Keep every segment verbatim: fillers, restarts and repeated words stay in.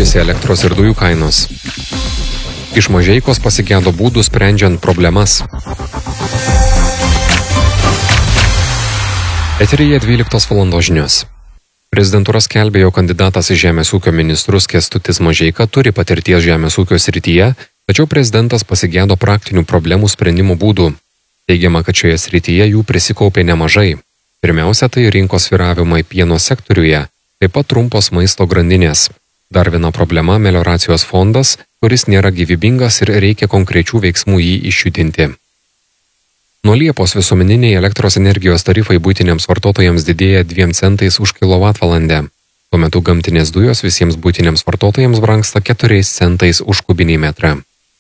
keičiasi elektros ir dujų kainos. Iš Mažeikos pasigendo būdų sprendžiant problemas. Eteryje dvyliktos valandos žinios. Prezidentūra skelbė, jog kandidatas į žemės ūkio ministrus Kęstutis Mažeika turi patirties žemės ūkio srityje, tačiau prezidentas pasigendo praktinių problemų sprendimo būdų. Teigiama, kad šioje srityje jų prisikaupė nemažai. Pirmiausia, tai rinkos svyravimai pieno sektoriuje, taip pat trumpos maisto grandinės. Dar viena problema – melioracijos fondas, kuris nėra gyvybingas ir reikia konkrečių veiksmų jį išjudinti. Nuo Liepos visuomeniniai elektros energijos tarifai buitiniams vartotojams didėja dviem centais už kilovatvalandę. Tuo metu gamtinės dujos visiems buitiniams vartotojams brangsta keturiais centais už kubinį metrą.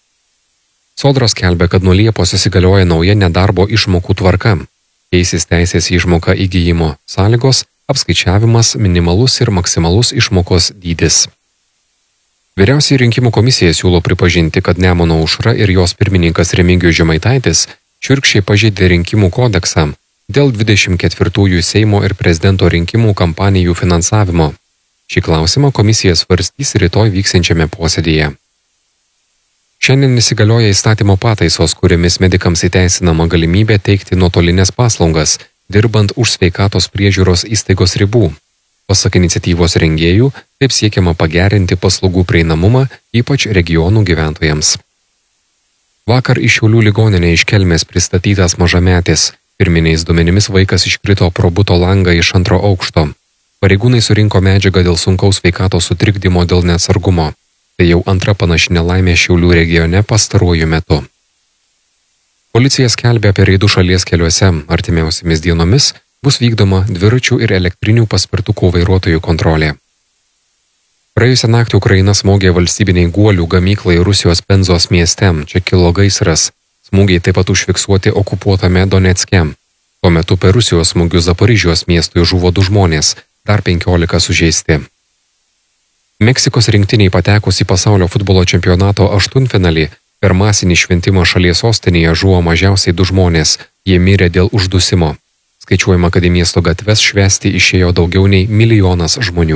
Sodra skelbia, kad nuo Liepos įsigalioja nauja nedarbo išmokų tvarka. Keisis teisės išmoka įgyjimo sąlygos, apskaičiavimas, minimalus ir maksimalus išmokos dydis. Vyriausioji rinkimų komisija siūlo pripažinti, kad Nemuno aušra ir jos pirmininkas Remigijus Žemaitaitis šiurkščiai pažeidė rinkimų kodeksą dėl dvidešimt ketvirtųjų Seimo ir prezidento rinkimų kampanijų finansavimo. Šį klausimą komisija svarstys rytoj vyksiančiame posėdyje. Šiandien įsigalioja įstatymo pataisos, kuriomis medikams įteisinama galimybė teikti nuotolinės paslaugas, dirbant už sveikatos priežiūros įstaigos ribų. Pasak iniciatyvos rengėjų, taip siekiama pagerinti paslaugų prieinamumą, ypač regionų gyventojams. Vakar iš Šiaulių ligoninė iš Kelmės pristatytas mažametis. Pirminiais duomenimis vaikas iškrito pro buto langą iš antro aukšto. Pareigūnai surinko medžiagą dėl sunkaus sveikatos sutrikdymo dėl neatsargumo. Tai jau antra panaši nelaimė Šiaulių regione pastaruoju metu. Policija skelbia apie reidų šalies keliuose. Artimiausiamis dienomis bus vykdoma dviračių ir elektrinių paspirtukų vairuotojų kontrolė. Praėjusią naktį Ukraina smogė valstybiniai guolių gamyklai Rusijos Penzos mieste. Čia kilo gaisras. Smūgiai taip pat užfiksuoti okupuotame Donecke. Tuo metu per Rusijos smūgius Zaporižijos miestui žuvo du žmonės, dar penkiolika sužeisti. Meksikos rinktiniai patekus į pasaulio futbolo čempionato aštuntfinalį, per masinį šventimą šalies sostinėje žuvo mažiausiai du žmonės, jie mirė dėl uždusimo. Skaičiuojama, kad į miesto gatves švęsti išėjo daugiau nei milijonas žmonių.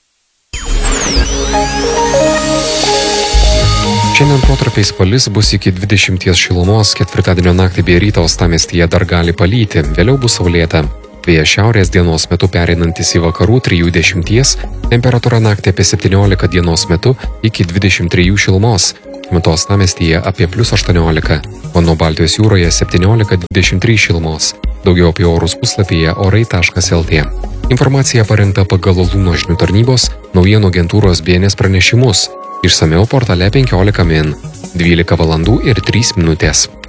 Šiandien protarpiais palis bus iki dvidešimties šilumos, ketvirtadienio naktį bei rytą uostamiestyje dar gali palyti, vėliau bus saulėta. Vėjas šiaurės dienos metu pereinantis į vakarų trijų dešimties, temperatūra naktį apie septyniolika dienos metu iki dvidešimt trijų šilumos, metu uostamiestyje apie plius aštuoniolika, o nuo Baltijos jūroje septyniolika dvidešimt trys šilumos. Daugiau apie orus puslapyje orai taškas lt. Informacija parengta pagal Luno žinių tarnybos naujienų agentūros B N S pranešimus. Išsamiau portale penkiolika min. dvylika valandų ir trys minutės.